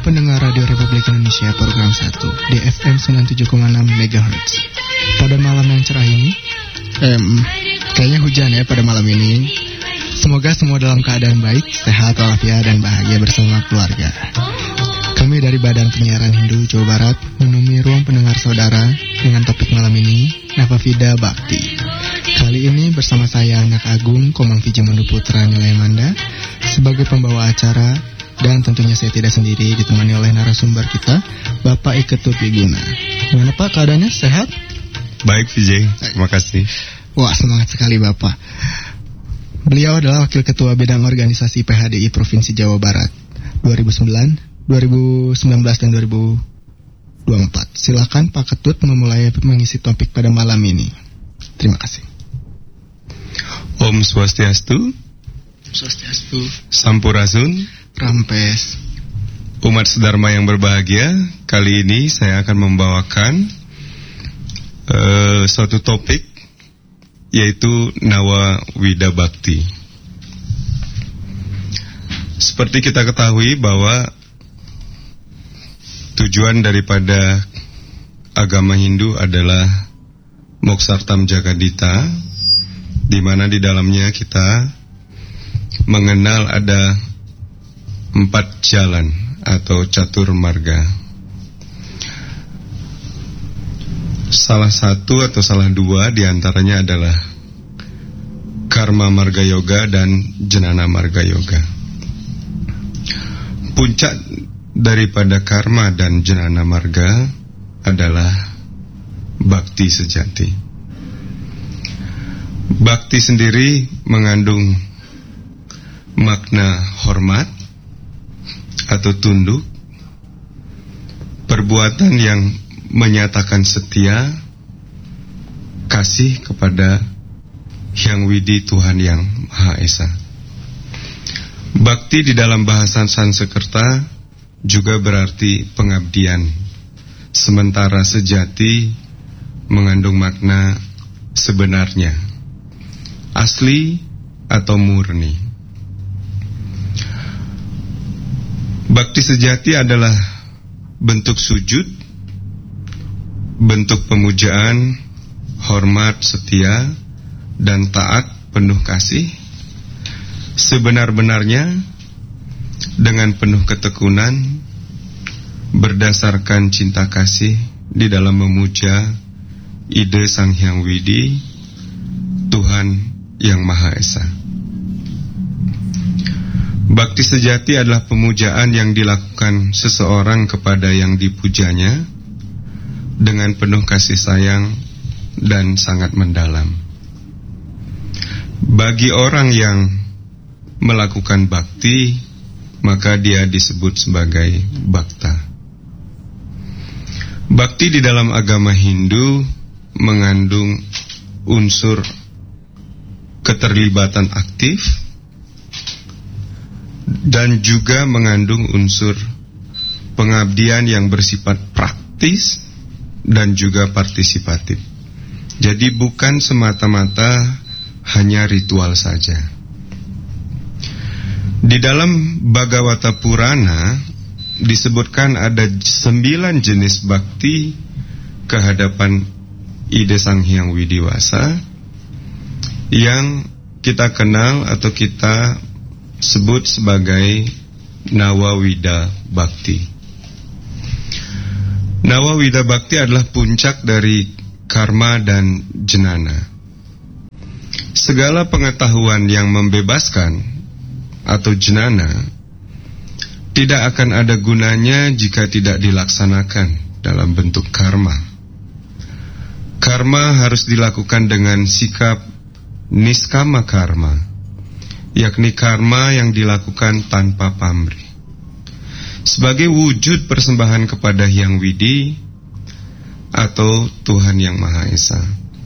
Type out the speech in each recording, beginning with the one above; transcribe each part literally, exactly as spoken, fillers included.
pendengar Radio Republik Indonesia program satu di F M sembilan puluh tujuh koma enam megahertz. Pada malam yang cerah ini, em, kayaknya hujan ya pada malam ini. Semoga semua dalam keadaan baik, sehat walafiat dan bahagia bersama keluarga. Kami dari Badan Penyiaran Hindu Jawa Barat menemui ruang pendengar saudara dengan topik malam ini, Navavida Bhakti. Kali ini bersama saya Anak Agung Komang Vijayandu Putra Nilai Manda sebagai pembawa acara, dan tentunya saya tidak sendiri, ditemani oleh narasumber kita, Bapak Iketut Wiguna. Gimana Pak, keadaannya sehat? Baik Vijay, terima kasih. Wah, semangat sekali Bapak. Beliau adalah Wakil Ketua Bidang Organisasi P H D I Provinsi Jawa Barat dua ribu sembilan, dua ribu sembilan belas dan dua ribu dua puluh empat. Silakan Pak Ketut memulai mengisi topik pada malam ini. Terima kasih. Om Swastiastu. Swastiastu. Sampurasun. Rampes. Umat sedharma yang berbahagia, kali ini saya akan membawakan uh, suatu topik, yaitu Navavida Bhakti. Seperti kita ketahui bahwa tujuan daripada agama Hindu adalah Moksartam Jagadita, di mana di dalamnya kita mengenal ada empat jalan atau catur marga. Salah satu atau salah dua diantaranya adalah Karma Marga Yoga dan Jnana Marga Yoga. Puncak daripada Karma dan Jnana Marga adalah Bhakti sejati. Bhakti sendiri mengandung makna hormat atau tunduk, perbuatan yang menyatakan setia, kasih kepada Hyang Widi, Tuhan yang Maha Esa. Bhakti di dalam bahasa Sanskerta juga berarti pengabdian, sementara sejati mengandung makna sebenarnya, asli atau murni. Bhakti sejati adalah bentuk sujud, bentuk pemujaan, hormat, setia, dan taat penuh kasih, sebenar-benarnya, dengan penuh ketekunan, berdasarkan cinta kasih di dalam memuja ide Sang Hyang Widi, Tuhan yang Maha Esa. Bhakti sejati adalah pemujaan yang dilakukan seseorang kepada yang dipujanya dengan penuh kasih sayang dan sangat mendalam. Bagi orang yang melakukan bhakti, maka dia disebut sebagai bhakta. Bhakti di dalam agama Hindu mengandung unsur keterlibatan aktif dan juga mengandung unsur pengabdian yang bersifat praktis dan juga partisipatif. Jadi bukan semata-mata hanya ritual saja. Di dalam Bhagavata Purana disebutkan ada sembilan jenis bhakti kehadapan ide Sang Hyang Widiwasa yang kita kenal atau kita sebut sebagai Navavida Bhakti. Navavida Bhakti adalah puncak dari karma dan jnana. Segala pengetahuan yang membebaskan atau jnana tidak akan ada gunanya jika tidak dilaksanakan dalam bentuk karma. Karma harus dilakukan dengan sikap niskama karma, yakni karma yang dilakukan tanpa pamrih, sebagai wujud persembahan kepada Hyang Widi atau Tuhan yang Maha Esa.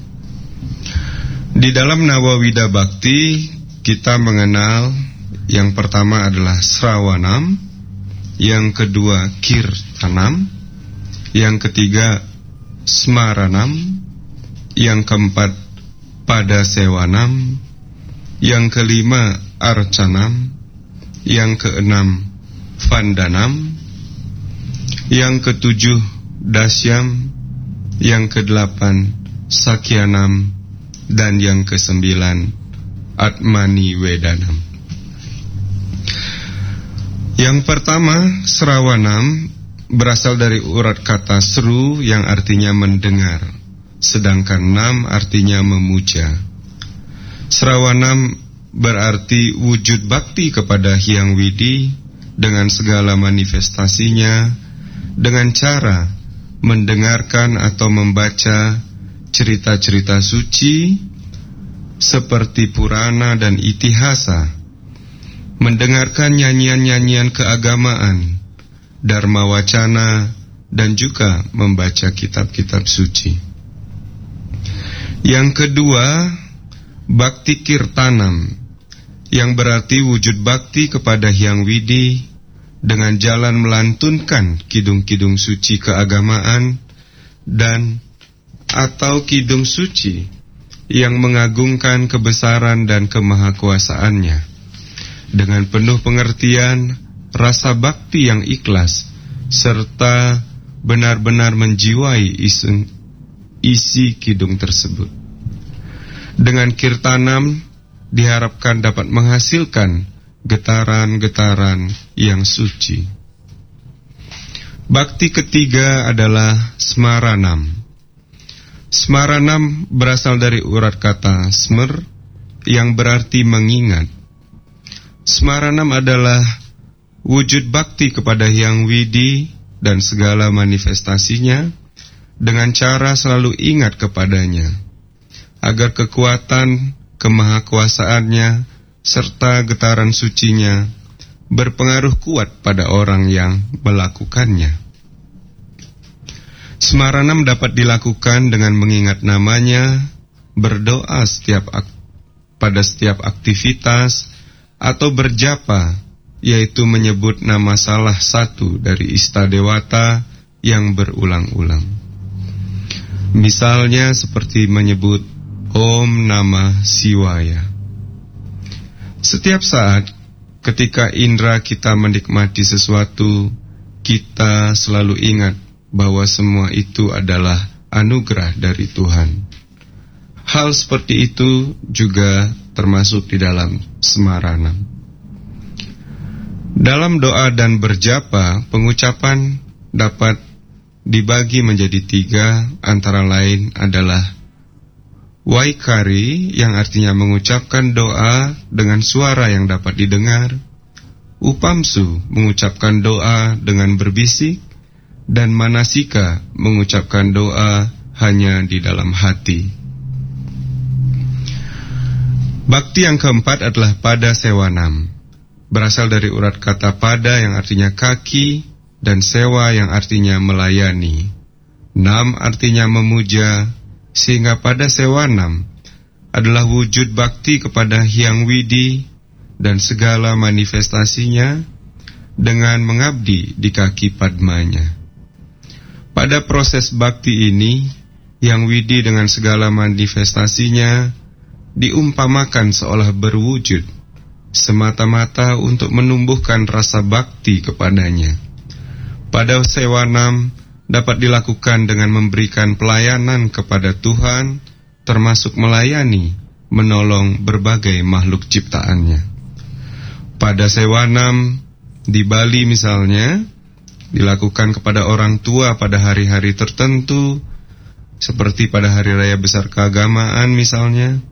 Di dalam Navavida Bhakti kita mengenal yang pertama adalah Srawanam, yang kedua Kirtanam, yang ketiga Smaranam, yang keempat Padasewanam, yang kelima Arcanam, yang keenam Vandanam, Yang ketujuh Dasyam, yang kedelapan Sakyanam, dan yang kesembilan Atmani Wedanam. Yang pertama Srawanam berasal dari urat kata Sru yang artinya mendengar, sedangkan Nam artinya memuja. Srawanam berarti wujud bakti kepada Hyang Widi dengan segala manifestasinya, dengan cara mendengarkan atau membaca cerita-cerita suci seperti Purana dan Itihasa, mendengarkan nyanyian-nyanyian keagamaan, Dharma Wacana, dan juga membaca kitab-kitab suci. Yang kedua, Bhakti Kirtanam, yang berarti wujud bakti kepada Hyang Widi dengan jalan melantunkan kidung-kidung suci keagamaan dan atau kidung suci yang mengagungkan kebesaran dan kemahakuasaannya dengan penuh pengertian, rasa bakti yang ikhlas, serta benar-benar menjiwai isi, isi kidung tersebut. Dengan kirtanam diharapkan dapat menghasilkan getaran-getaran yang suci. Bakti ketiga adalah Smaranam. Smaranam berasal dari urat kata Smer yang berarti mengingat. Smaranam adalah wujud bakti kepada Hyang Widi dan segala manifestasinya dengan cara selalu ingat kepadanya, agar kekuatan kemahakuasaannya serta getaran sucinya berpengaruh kuat pada orang yang melakukannya. Smaranam dapat dilakukan dengan mengingat namanya, berdoa setiap ak- pada setiap aktivitas, atau berjapa, yaitu menyebut nama salah satu dari Istadewata yang berulang-ulang. Misalnya seperti menyebut Om Namah Shivaya. Setiap saat ketika indera kita menikmati sesuatu, kita selalu ingat bahwa semua itu adalah anugerah dari Tuhan. Hal seperti itu juga termasuk di dalam Smaranam. Dalam doa dan berjapa, pengucapan dapat dibagi menjadi tiga, antara lain adalah Waikari yang artinya mengucapkan doa dengan suara yang dapat didengar, Upamsu mengucapkan doa dengan berbisik, dan Manasika mengucapkan doa hanya di dalam hati. Bakti yang keempat adalah Pada Sewanam, berasal dari urat kata pada yang artinya kaki dan sewa yang artinya melayani. Nam artinya memuja, sehingga Pada Sewanam adalah wujud bakti kepada Hyang Widi dan segala manifestasinya dengan mengabdi di kaki padmanya. Pada proses bakti ini, Hyang Widi dengan segala manifestasinya diumpamakan seolah berwujud semata-mata untuk menumbuhkan rasa bakti kepadanya. Pada Sewanam dapat dilakukan dengan memberikan pelayanan kepada Tuhan, termasuk melayani, menolong berbagai makhluk ciptaannya. Pada Sewanam di Bali misalnya, dilakukan kepada orang tua pada hari-hari tertentu, seperti pada hari raya besar keagamaan misalnya,